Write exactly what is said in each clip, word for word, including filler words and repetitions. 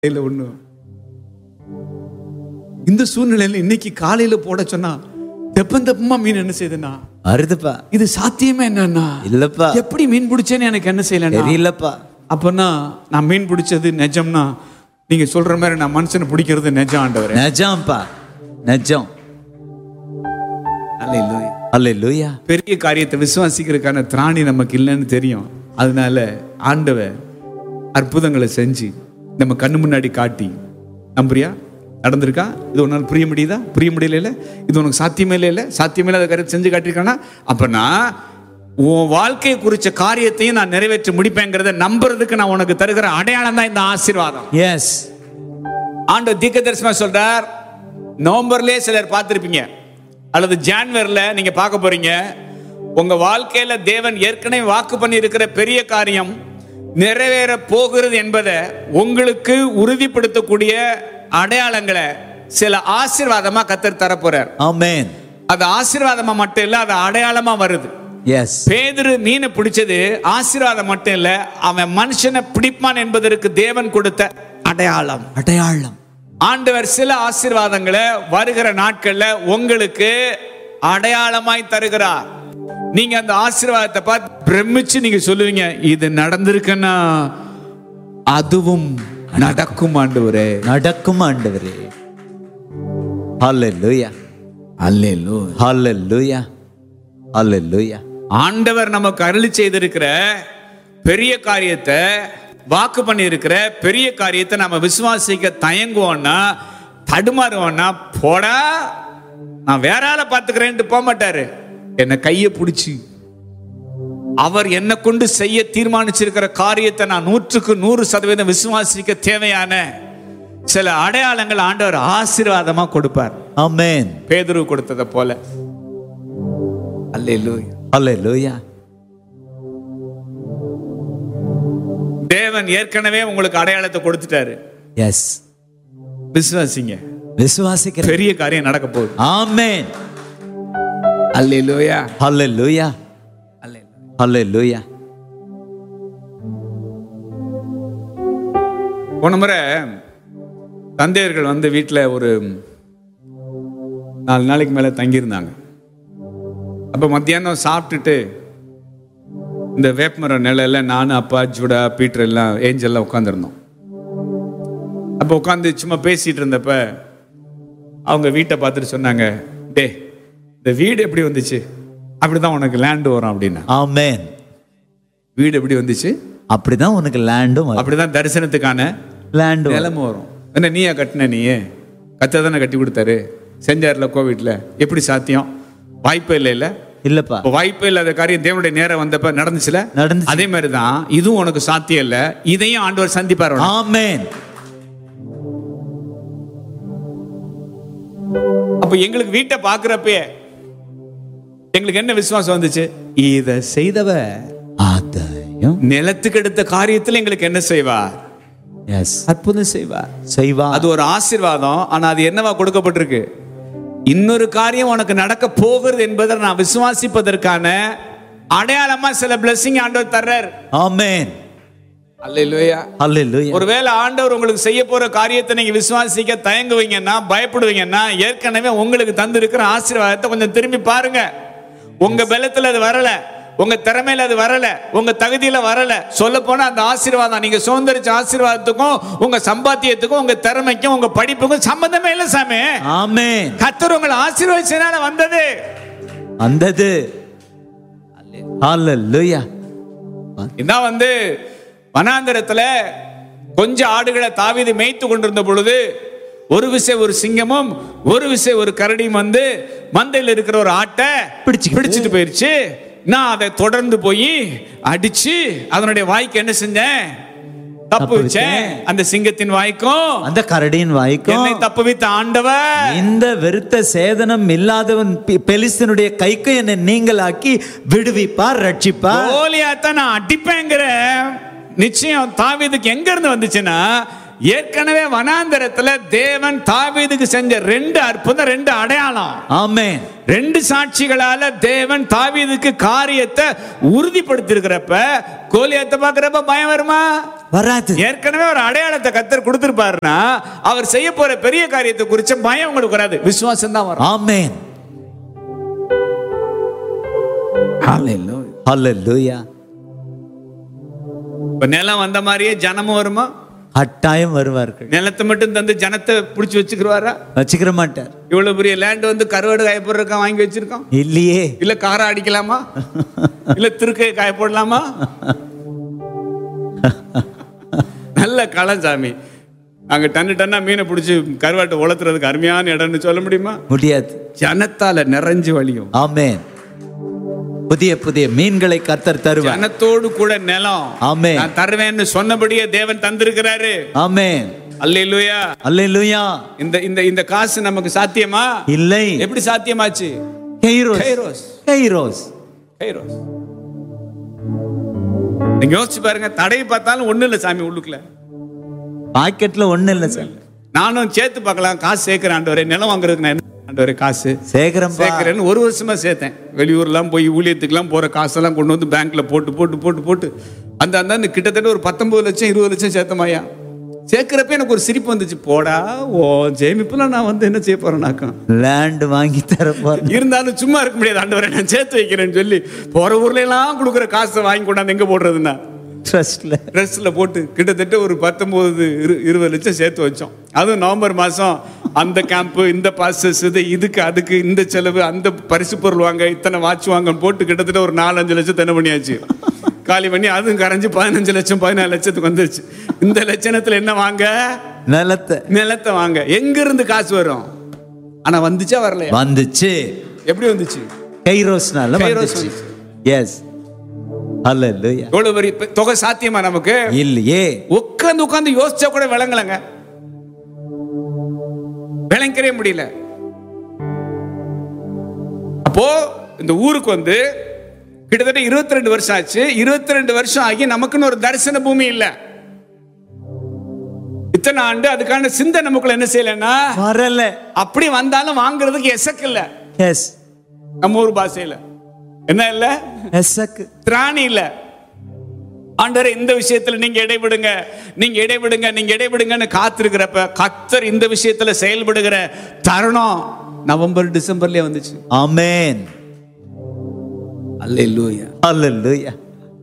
ஒண்ணு இந்த சூழ்நிலையில இன்னைக்கு காலையில போட சொன்னா தெப்பம் தெப்பமா மீன் என்ன செய்யுதுன்னா வருதுப்பா. இது சாத்தியமே என்னன்னா இல்லப்பா. எப்படி மீன் பிடிச்சேன்னு எனக்கு என்ன செய்யல தெரியலப்பா. அப்பனா நான் மீன் பிடிச்சது நிஜம்னா நீங்க சொல்ற மாதிரி நான் மனுஷனை பிடிக்கிறது நிஜம் ஆண்டவரே. நிஜம்ப்பா, நிஜம். அல்லேலூயா. அல்லேலூயா. பெரிய காரியத்தை விசுவாசிக்கிறதுக்கான திராணி நமக்கு இல்லைன்னு தெரியும். அதனால ஆண்டவர் அற்புதங்களை செஞ்சு நம்ம கண்ணு முன்னாடி காட்டி, நம்புறியா நடந்திருக்கா, இது ஒரு நாள் புரிய முடியுதா, புரிய முடியல, இது உனக்கு சாத்தியமே இல்லை, சாத்தியமே இல்லாத காரியத்தை செஞ்சு காட்டியிருக்கானா, அப்பனா உன் வாழ்க்கையை குறிச்ச காரியத்தையும் நான் நிறைவேற்றி முடிப்பேங்கிறத நம்புறதுக்கு நான் உனக்கு தருகிற அடையாளம் தான் இந்த ஆசீர்வாதம். எஸ். ஆண்டவர் தீர்க்கதரிசனமா சொல்றார். நவம்பர்லயே சிலர் பார்த்திருப்பீங்க, அல்லது ஜான்வரில நீங்க பார்க்க போறீங்க. உங்க வாழ்க்கையில தேவன் ஏற்கனவே வாக்கு பண்ணி இருக்கிற பெரிய காரியம் நிறைவேற போகிறது என்பதை உங்களுக்கு உறுதிப்படுத்தக்கூடிய அடையாளங்களை சில ஆசீர்வாதமா கர்த்தர் தர போறார். ஆமென். அது ஆசீர்வாதமா மட்டும் இல்ல, அது அடையாளமா வருது. எஸ். பேதுரு மீனை பிடிச்சது ஆசீர்வாதம் மட்டும் இல்ல, அவன் மனுஷனை பிடிப்பான் என்பதற்கு தேவன் கொடுத்த அடையாளம். அடையாளம். ஆண்டவர் சில ஆசீர்வாதங்களை வருகிற நாட்கள்ல உங்களுக்கு அடையாளமாய் தருகிறார். நீங்க அந்த ஆசீர்வாதத்தை பார்த்து பிரமிச்சு நீங்க சொல்லுவீங்க, இது நடந்திருக்குன்னா அதுவும் நடக்கும் ஆண்டவரே, நடக்கும் ஆண்டவரே. ஹல்லேலூயா. அல்லேலூயா. ஹல்லேலூயா. ஹல்லேலூயா. ஆண்டவர் நமக்கு அருளி செய்திருக்கிற பெரிய காரியத்தை, வாக்கு பண்ணி இருக்கிற பெரிய காரியத்தை நம்ம விசுவாசிக்க தயங்குவோம்னா, தடுமாறுவோம்னா, போடா நான் வேற ஆளை பார்த்துக்கிறேன்ட்டு போக மாட்டாரு. என்னை கையை பிடிச்சி அவர் என்னை கொண்டு செய்ய தீர்மானிச்சிருக்கிற காரியத்தை நான் நூற்றுக்கு நூறு சதவீதம் விசுவாசிக்க தேவையான சில அடையாளங்கள் ஆண்டவர் ஆசீர்வாதமா கொடுப்பார். ஆமென். பேதுரு கொடுத்ததை போல. அல்லேலூயா. அல்லேலூயா. தேவன் ஏற்கனவே உங்களுக்கு அடையாளத்தை கொடுத்துட்டாரு. எஸ். விசுவாசிங்க, விசுவாசிக்கிற பெரிய காரியம் நடக்க போகுது. ஆமென். அல்லேலூயா. ஹல்லேலூயா. ஹல்லேலூயா. போன முறை தந்தையர்கள் வந்து வீட்டில் ஒரு நாலு நாளைக்கு மேலே தங்கியிருந்தாங்க. அப்போ மத்தியானம் சாப்பிட்டுட்டு இந்த வேப்பமரம் நிலையில நானும் அப்பா ஜூடா பீட்டர் எல்லாம் ஏஞ்சல்லாம் உட்காந்துருந்தோம். அப்போ உட்காந்து சும்மா பேசிட்டு இருந்தப்ப அவங்க வீட்டை பார்த்துட்டு சொன்னாங்க, டே இந்த வீடு எப்படி வந்துச்சு, அப்படிதான் உனக்கு லேண்டு வரும் அப்படின்னா. ஆமென். வீடு எப்படி வந்துச்சு, அப்படிதான் உனக்கு லேண்டும் வரும். அப்படிதான் தரிசனத்துக்கான லேண்டும் நிலமும் வரும். என்ன நீயா கட்டின, நீயே கத்த தானே கட்டி கொடுத்தாரு, செஞ்சார்ல கோவிட்ல, எப்படி சாத்தியம், வாய்ப்பே இல்லை. இல்ல இல்லப்பா, வாய்ப்பே இல்லாத காரியம் தேவனுடைய நேரம் வந்தப்ப நடந்துச்சுல, நடந்துச்சு. அதே மாதிரி தான் இதுவும் உனக்கு சாத்தியம் இல்ல, இதையும் ஆண்டவர் சந்திப்பார். ஆமென். அப்ப எங்களுக்கு வீட்டை பாக்குறப்ப எங்களுக்கு என்ன விசுவாசம் வந்துச்சு, இத செய்தவ ஆதாயம் நிலத்துக்கு எடுத்த காரியத்தில் எங்களுக்கு என்ன செய்வார், எஸ் அற்புதம் செய்வார், செய்வார். அது ஒரு ஆசீர்வாதம். ஆனா அது என்னவா கொடுக்கப்பட்டிருக்கு, இன்னொரு காரியம் உனக்கு நடக்க போகிறது என்பதை நான் விசுவாசிப்பதற்கான அடையாளமா சில blessing ஆண்டவர் தர்றார். ஆமென். அல்லேலூயா. அல்லேலூயா. ஒருவேளை ஆண்டவர் உங்களுக்கு செய்ய போற காரியத்தை நீங்க விசுவாசிக்க தயங்குவீங்கன்னா, பயப்படுவீங்கன்னா, ஏற்கனவே உங்களுக்கு தந்திருக்கிற ஆசீர்வாதத்தை கொஞ்சம் திரும்பி பாருங்க. உங்க பலத்துல அது வரல, உங்க திறமையில அது வரல, உங்க தகுதியில வரல. சொல்ல போனா அந்த ஆசீர்வாதம் நீங்க சுதந்திரிச்ச ஆசீர்வாதத்துக்கும் உங்க சம்பாத்தியத்துக்கும் உங்க திறமைக்கும் உங்க படிப்புக்கும் சம்பந்தமே இல்ல சாமி. ஆமென். கர்த்தர் உங்களை ஆசீர்வதிச்சனால வந்தது வந்தது. அல்லேலூயா. இதான் வந்து வனாந்தரத்துல கொஞ்சம் ஆடுகளை தாவீது மேய்த்து கொண்டிருந்த பொழுது ஒரு விசை ஒரு சிங்கமும் ஒரு விசை ஒரு கரடியும் வந்து மந்தையில் இருக்கிற ஒரு ஆட்டை பிடிச்சு பிடிச்சிட்டு போயிருச்சு. நான் அதை தொடர்ந்து போய் அடிச்சு அதனுடைய வாய்க்கு என்ன செஞ்சேன், தப்பு வச்சேன். அந்த சிங்கத்தின் வாய்க்கும் அந்த கரடியின் வாய்க்கும் என்னை தப்புவித்த ஆண்டவர், இந்த வெறுத்த சேதனம் இல்லாதவன் பெலிஸ்தனுடைய கைக்கு என்னை நீங்களாக்கி விடுவிப்பார், ரட்சிப்பார். கோலியாத்தை நான் அடிப்பேங்கிற நிச்சயம் தாவீதுக்கு எங்க இருந்து வந்துச்சுன்னா, ஏற்கனவே வனாந்தரத்துல தேவன் தாவீதுக்கு செஞ்ச ரெண்டு அற்புதம், ரெண்டு அடையாளம். ஆமென். ரெண்டு சாட்சிகளால தேவன் தாவீதுக்கு காரியத்தை உறுதிப்படுத்தி இருக்கிறப்ப கோலியாத்தை பார்க்கிறப்ப பயம் வருமா? வராது. ஏற்கனவே ஒரு அடையாளத்தை கர்த்தர் கொடுத்திருப்பாருன்னா அவர் செய்ய போற பெரிய காரியத்தை குறிச்ச பயம் உங்களுக்கு வராது, விசுவாசம் தான் வரும். ஆமென். ஹalleluya. ஹalleluya. இப்ப நிலம் வந்த மாதிரியே ஜனமும் வருமா? கட்டாயம் வருவார்கள். நிலத்தை மட்டும் தந்து ஜனத்தை புடிச்சு வச்சுக்கிறவாரா? வச்சுக்கிற மாட்டார். இவ்வளவு பெரிய லேண்ட் வந்து கருவாடு காய போடுறதுக்கு வாங்கி வச்சிருக்கோம் இல்லையே. இல்ல காரை அடிக்கலாமா? இல்ல திருக்கையை காய போடலாமா? நல்ல களம் சாமி. அங்க டன்னு டன்னா மீனை பிடிச்சி கருவாட்டை உலர்த்துறதுக்கு அருமையான இடம்னு சொல்ல முடியுமா? முடியாது. ஜனத்தால நிறைஞ்சு வழியும். ஆமென். புதிய புதிய மீன்களை கர்த்தர் தருவார். ஜனத்தோடு கூட நிலம் ஆமென். நான் தருவேன்னு சொன்னபடியே தேவன் தந்திருக்கிறாரு. ஆமென். அல்லேலூயா. அல்லேலூயா. இந்த இந்த இந்த காசு நமக்கு சாத்தியமா? இல்லை. எப்படி சாத்தியமாச்சு? கைரோஸ். கைரோஸ். கைரோஸ். கைரோஸ். நீங்க யோசிச்சு பாருங்க, தடையை பார்த்தாலும் ஒண்ணு இல்ல சாமி உள்ளுக்குள்ள. பாக்கெட்ல ஒண்ணு இல்ல சார். நானும் சேர்த்து பார்க்கலாம், காசு சேர்க்கிறேன் ஆண்டவரே, நிலம் வாங்குறதுக்கு நான் என்ன ஆண்டவரே காசு சேகரம் சேர்க்கிறேன்னு ஒரு வருஷமா சேர்த்தேன். வெளியூர்லாம் போய் ஊழியத்துக்குலாம் போற காசெல்லாம் கொண்டு வந்து பேங்க்ல போட்டு போட்டு போட்டு போட்டு அந்த அந்த கிட்டத்தட்ட ஒரு பத்தொன்பது லட்சம் இருபது லட்சம் சேர்த்தமாயா. சேர்க்கிறப்ப எனக்கு ஒரு சிரிப்பு வந்துச்சு, போடா ஓ ஜெயமிப்புலாம் நான் வந்து என்ன செய்ய போறேன்னாக்கா லேண்ட் வாங்கி தர போறேன். இருந்தாலும் சும்மா இருக்க முடியாது ஆண்டவரே, நான் சேர்த்து வைக்கிறேன்னு சொல்லி போற ஊர்ல எல்லாம் கொடுக்குற காசை வாங்கி கொண்டாந்து எங்க போடுறதுன்னா ட்ரஸ்ட்ல ட்ரெஸ்ல போட்டு கிட்டத்தட்ட ஒரு பத்தொன்பது இருபது லட்சம் சேர்த்து வச்சோம். அதுவும் நவம்பர் மாசம் அந்த கேம்ப், இந்த பாசஸ், இது இதுக்கு அதுக்கு இந்த செலவு, அந்த பரிசு பொருள் வாங்க, இத்தனை வாட்ச் வாங்க போட்டு கிட்டத்தட்ட ஒரு நாலஞ்சு லட்சம் தென்ன பண்ணியாச்சு. காலி பண்ணி அதுவும் கரைஞ்சு பதினஞ்சு லட்சம் பதினாலு லட்சத்துக்கு வந்துருச்சு. இந்த லட்சணத்துல என்ன வாங்க? நிலத்தை. நிலத்தை வாங்க. எங்க இருந்து காசு வரும்? ஆனா வந்துச்சா வரலையா? வந்துச்சு. எப்படி வந்துச்சு? கைரோஸ்னால வந்துச்சு. எஸ். அல்லேலூயா. எவ்வளவு பெரிய தொகை சாத்தியமா நமக்கு? இல்லையே. உட்கார்ந்து உட்கார்ந்து யோசிச்சா கூட விளங்கலங்க, விளங்கவே முடியல. அப்போ இந்த ஊருக்கு வந்து கிட்டத்தட்ட இருபத்தி ரெண்டு வருஷம் ஆச்சு. இருபத்தி ரெண்டு வருஷம் ஆகி நமக்குன்னு ஒரு தரிசன பூமி இல்ல. இத்தனை ஆண்டு அதுக்கான சிந்தை நமக்குள்ள என்ன செய்யலன்னா வரல. அப்படி வந்தாலும் வாங்குறதுக்கு எசக்கு இல்ல. எஸ். நம்ம ஊர் பாஷையில என்ன இல்ல? எசக்கு. திராணி இல்ல. ஆண்டவரே இந்த விஷயத்துல நீங்க இடைவிடுங்க, நீங்க இடைவிடுங்க, நீங்க இடைவிடுங்கன்னு காத்திருக்கிறப்ப கர்த்தர் இந்த விஷயத்துல செயல்படுகிற தருணம் நவம்பர் டிசம்பர்லயே வந்துச்சு. ஆமென். அல்லேலூயா. அல்லேலூயா.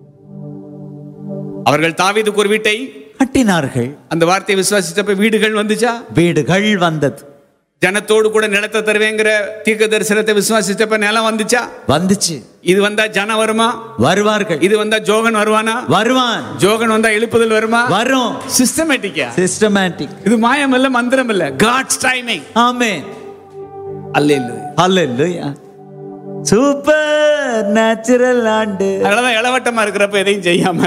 அவர்கள் தாவீதுக்கு ஒரு வீட்டை கட்டினார்கள். அந்த வார்த்தையை விசுவாசிச்சப்ப வீடுகள் வந்துச்சா? வீடுகள் வந்தது. ஜனத்தோடு கூட நிலத்தை தருவேங்கிற தீர்க்க தரிசனத்தை விசுவாசிச்சப்ப நிலம் வந்துச்சா? வந்துச்சு. இது வந்தா ஜனம் வருமா? வருவார்கள். இது வந்தா ஜோகன் வருவானா? வருவான். ஜோகன் வந்தா எழுப்புதல் வருமா? வரும். சிஸ்டமேட்டிக்கா? சிஸ்டமேட்டிக். இது மாயம் இல்ல, மந்திரம் இல்ல, காட்ஸ் டைமிங். ஆமென். அல்லேலூயா. அல்லேலூயா. சூப்பர் நேச்சுரல் ஆண்டு. அதனாலதான் இளவட்டமா இருக்கிறப்ப எதையும் செய்யாம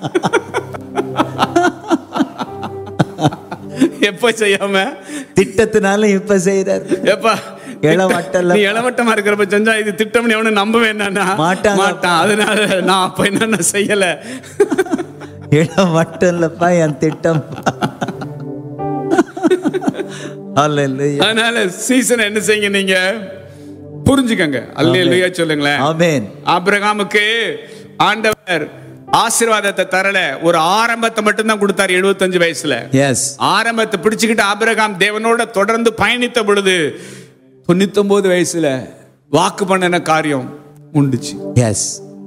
எப்ப செய்யாம திட்டத்தினால இப்ப செய்யறாரு. எப்பா இளவட்டல நீ இளவட்டமா இருக்கிறப்ப செஞ்சா இது திட்டம்னு எவனும் நம்பவே என்னன்னா மாட்டான். அதனால நான் அப்ப என்னென்ன செய்யல. இளவட்டல்லப்பா என் திட்டம். அதனால சீசன் என்ன செய்யுங்க, நீங்க புரிஞ்சுக்கங்க. அல்லேலூயா சொல்லுங்களேன். ஆமென். ஆபிரகாமுக்கு ஆண்டவர் ஆசீர்வாதத்தை தரல, ஒரு ஆரம்பத்தை மட்டும் தான் கொடுத்தார் எழுபத்தஞ்சு வயசுல. எஸ். ஆரம்பத்தை பிடிச்சுக்கிட்டு ஆபிரகாம் தேவனோட தொடர்ந்து பயணித்த பொழுது தொண்ணூத்தி ஒன்பது வயசுல வாக்கு பண்ணின காரியம் உண்டுச்சு. எஸ்.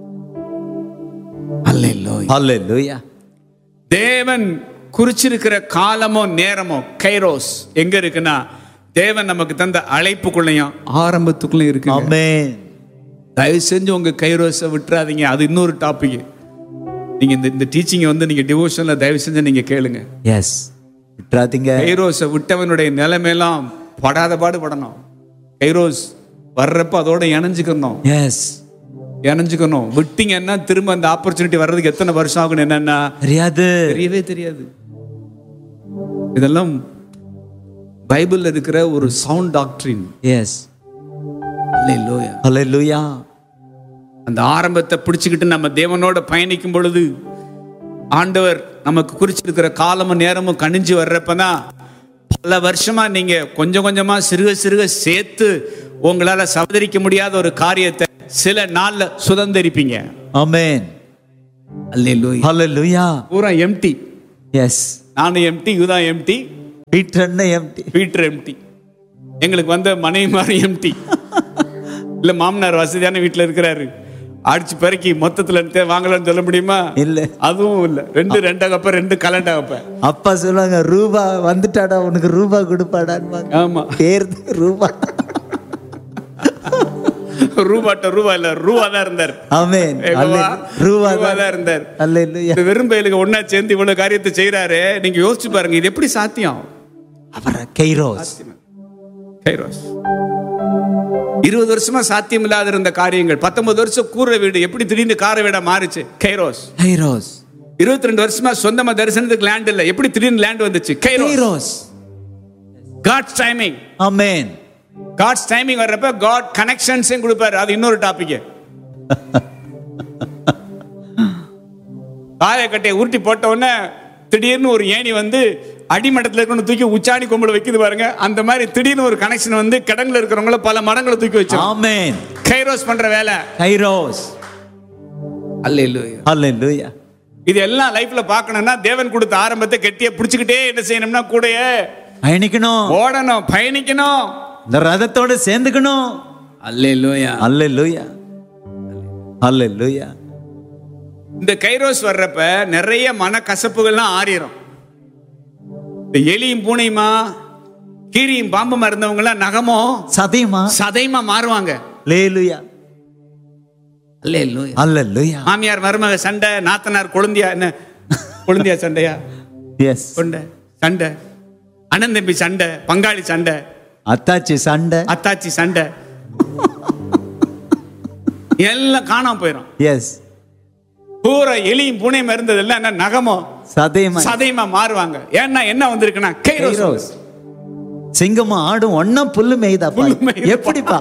அல்லேலூயா. அல்லேலூயா. தேவன் குறிச்சிருக்கிற காலமோ நேரமோ கைரோஸ் எங்க இருக்குன்னா தேவன் நமக்கு தந்த அழைப்புக்குள்ளையும் ஆரம்பத்துக்குள்ளயும் இருக்கு. ஆமென். தயவு செஞ்சு உங்க கைரோஸை விட்டுறாதீங்க. அது இன்னொரு டாபிக். நீங்க இந்த இந்த டீச்சிங் வந்து நீங்க டிவோஷன்ல தயவு செஞ்சு நீங்க கேளுங்க. எஸ். விட்டுறாதீங்க. கைரோஸை விட்டவனுடைய நிலைமையெல்லாம் படாத பாடு படணும். கைரோஸ் வர்றப்ப அதோட இணைஞ்சுக்கணும். எஸ். இணைஞ்சுக்கணும். விட்டீங்கன்னா திரும்ப அந்த ஆப்பர்ச்சுனிட்டி வர்றதுக்கு எத்தனை வருஷம் ஆகும் என்னன்னா தெரியாது, தெரியவே தெரியாது. இதெல்லாம் பைபிள்ல இருக்கிற ஒரு சவுண்ட் டாக்டரின். எஸ். அல்லேலூயா. அல்லேலூயா. அந்த ஆரம்பத்தை பிடிச்சுக்கிட்டு நம்ம தேவனோட பயணிக்கும் பொழுது ஆண்டவர் நமக்கு குறிச்சிருக்கிற காலமும் நேரமும் கணிஞ்சு வர்றப்பதான் பல வருஷமா நீங்க கொஞ்சம் கொஞ்சமா சிறுக சிறுக சேர்த்து உங்களால சவதரிக்க முடியாத ஒரு காரியத்தை சில நாள்ல சுதந்திரிப்பீங்க. ஆமென். அல்லேலூயா. ஹalleluya. பூரா எம்டி. எஸ். நானும் எம்டி, யூதான் எம்டி, பீட்டர் அண்ணன் எம்டி, பீட்டர் எம்டி. எங்களுக்கு வந்த மனைவி மாதிரி எம்டி. இல்ல மாமனார் வசதியான வீட்டுல இருக்கிறாரு, அடிச்சு பெருக்கி மொத்தத்துல வாங்கலாம்னு சொல்ல முடியுமா? இல்ல, அதுவும் இல்ல. ரெண்டு ரெண்டா கப்ப ரெண்டு கலண்டா கப்ப. அப்பா சொல்லுவாங்க, ரூபா வந்துட்டாடா உனக்கு ரூபா கொடுப்பாடா. ஆமா, பேர் ரூபா. ரூபாட்ட ரூபா இல்ல, ரூபா தான் இருந்தார். ஆமென். ரூபா தான் இருந்தார். அல்லேலூயா. வெறும் பயிலுக்கு ஒன்னா சேர்ந்து இவ்வளவு காரியத்தை செய்யறாரு. நீங்க யோசிச்சு பாருங்க, இது எப்படி சாத்தியம்? அவர் கைரோஸ். கைரோஸ். இருபது வருஷமா சாத்தியம் இல்லாத இருந்த காரியங்கள், பத்தொன்பது வருஷம் கூரை வீடு எப்படி திடீர்னு கார வீடா மாறுச்சு? கைரோஸ். கைரோஸ். இருபத்தி ரெண்டு வருஷமா சொந்தமா தரிசனத்துக்கு லேண்ட் இல்ல, எப்படி திடீர்னு லேண்ட் வந்துச்சு? கைரோஸ். God's timing. ஆமென். காட்ஸ் டைமிங் வர்றப்ப காட் கனெக்ஷன்ஸ் கொடுப்பாரு. அது இன்னொரு டாபிக். காயக்கட்டையை உருட்டி போட்ட உடனே திடீர்னு ஒரு ஏணி வந்து அடிமட்டத்தில் இருக்கணும் தூக்கி உச்சாணி கொம்புல வைக்குது பாருங்க. அந்த மாதிரி திடீர்னு ஒரு கனெக்ஷன் வந்து கிடங்குல இருக்கிறவங்கள பல மரங்களை தூக்கி வச்சு. ஆமென். கைரோஸ் பண்ற வேலை. கைரோஸ். அல்லேலூயா. அல்லேலூயா. இது எல்லாம் லைஃப்ல பார்க்கணும்னா தேவன் கொடுத்த ஆரம்பத்தை கெட்டியா பிடிச்சுக்கிட்டே என்ன செய்யணும்னா கூடயே பயணிக்கணும், ஓடணும், பயணிக்கணும், இந்த ரதத்தோட சேர்ந்துக்கணும். அல்லேலூயா. அல்லேலூயா. அல்லேலூயா. இந்த கைரோஸ் வர்றப்ப நிறைய மனக்கசப்புகள்லாம் ஆறிரும். இந்த எலியும் பூனையுமா கீரியும் பாம்புமா இருந்தவங்க எல்லாம் நகமோ சதையுமா சதையுமா மாறுவாங்க. அல்லேலூயா. அல்லேலூயா. அல்லேலூயா. மாமியார் மருமக சண்டை, நாத்தனார் கொழுந்தியா, என்ன கொழுந்தியா சண்டையா? எஸ், கொண்ட சண்டை, அண்ணன் தம்பி சண்டை, பங்காளி சண்டை, அத்தாச்சி சண்டை, அத்தாச்சி சண்டை எல்லாம் காணாம போயிடும். எஸ். பூரா எலியும் பூனையும் இருந்ததெல்லாம் என்ன நகமோ சதையுமா சதையுமா மாறுவாங்க. ஏன்னா என்ன வந்திருக்குன்னா கைரோஸ். சிங்கமா ஆடும் ஒன்னா புல்லு மேய்தா. எப்படிப்பா?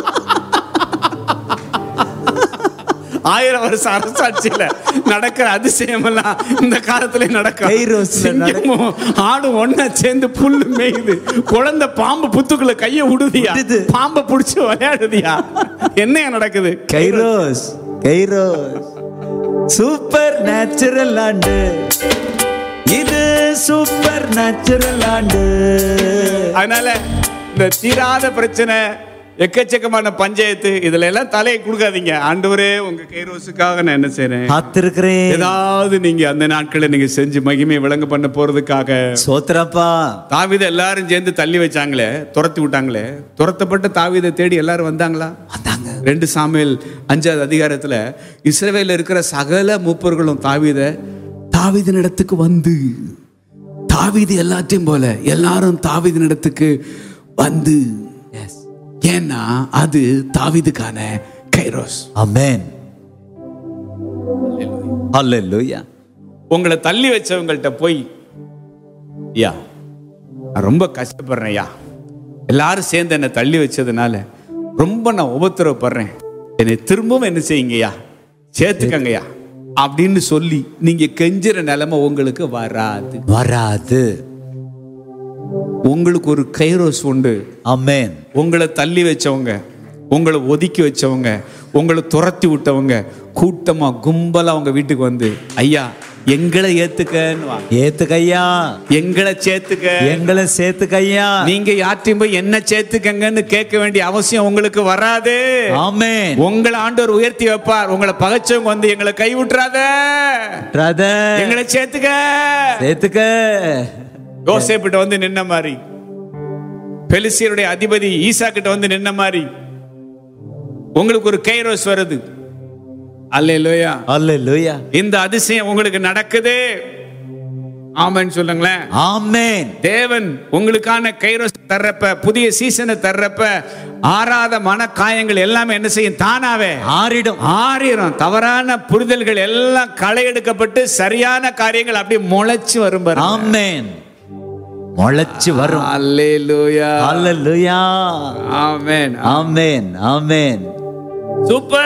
ஆயிரம் வருஷம் அரசாட்சியில நடக்கிற அதிசயம் எல்லாம் இந்த காலத்துல நடக்கும். சிங்கமும் ஆடும் ஒன்னா சேர்ந்து புல்லு மேயுது. குழந்தை பாம்பு புத்துக்குள்ள கைய விடுதியா, பாம்பை புடிச்சு விளையாடுதியா, என்ன நடக்குது? கைரோஸ். கைரோஸ். சூப்பர் நேச்சுரல் ஆண்டு இது, சூப்பர் நேச்சுரல் ஆண்டு. அதனால இந்த தீராத பிரச்சனை, எக்கச்சக்கமான பஞ்சாயத்து, இதுல எல்லாம் தலையை கொடுக்காதீங்க. ஆண்டவரே உங்க கைரோஸுக்காக நான் என்ன செய்றேன், காத்திருக்கிறேன். ஏதாவது நீங்க அந்த நாட்களை நீங்க செஞ்சு மகிமை விளங்க பண்ண போறதுக்காக சோத்திரப்பா. தாவீதை எல்லாரும் சேர்ந்து தள்ளி வச்சாங்களே, துரத்தி விட்டாங்களே, துரத்தப்பட்ட தாவீதை தேடி எல்லாரும் வந்தாங்களா? வந்தாங்க. ரெண்டு சாமுவேல் அஞ்சாவது அதிகாரத்துல இஸ்ரவேல்ல இருக்கிற சகல மூப்பர்களும் தாவீதை தாவீதின் இடத்துக்கு வந்து, தாவீது எல்லாத்தையும் போல எல்லாரும் தாவீதின் இடத்துக்கு வந்து, ஏன்னா அது தாவீதுக்கான கைரோஸ். ஆமென். அல்லேலூயா. உங்களை தள்ளி வச்சவங்கள்ட்ட போய், யா நான் ரொம்ப கஷ்டப்படுறேன், யா எல்லாரும் சேர்ந்து என்னை தள்ளி வச்சதுனால ரொம்ப நான் உபத்திரவப்படுறேன், என்னை திரும்பவும் என்ன செய்யுங்கய்யா, சேர்த்துக்கங்கய்யா அப்படின்னு சொல்லி நீங்க கெஞ்சுற நிலைமை உங்களுக்கு வராது. வராது. உங்களுக்கு ஒரு கைரோஸ் உண்டு. ஆமென். உங்களை தள்ளி வச்சவங்க, உங்களை ஒதுக்கி வச்சவங்க, உங்களை துரத்தி விட்டவங்க கூட்டமா கும்பலா அவங்க வீட்டுக்கு வந்து, ஐயா எங்களை ஏத்துக்கன்னு, ஏத்துக்கையா எங்களை சேர்த்துக்க, எங்களை சேர்த்துக்கையா, நீங்க யார்ட்டையும் போய் என்ன சேர்த்துக்கங்கன்னு கேட்க வேண்டிய அவசியம் உங்களுக்கு வராது. ஆமென். உங்களை ஆண்டவர் உயர்த்தி வைப்பார். உங்களை பகைச்சவங்க வந்து எங்களை கை விட்டுறாத, எங்களை சேர்த்துக்க, சேர்த்துக்க. யோசேப்பிட்ட வந்து நின்ன மாதிரி, பெலிஸ்தியருடைய அதிபதி ஈசா கிட்ட வந்து நின்ன மாதிரி உங்களுக்கு ஒரு கைரோஸ் வருது. அல்லேலூயா. அல்லேலூயா. இந்த அதிசயம் உங்களுக்கு நடக்குது. ஆமென் சொல்லுங்களேன். ஆமென். தேவன் உங்களுக்கான கைரோஸ் தர்றப்ப, புதிய சீசனை தர்றப்ப ஆறாத மன காயங்கள் எல்லாமே என்ன செய்யும்? தானாவே ஆறிடும். ஆறிடும். தவறான புரிதல்கள் எல்லாம் களை எடுக்கப்பட்டு சரியான காரியங்கள் அப்படியே முளைச்சு வரும். ஆமென். முளைச்சு வரும். அல்லேலூயா. அல்லேலூயா. ஆமென். ஆமென். ஆமென். சூப்பர்.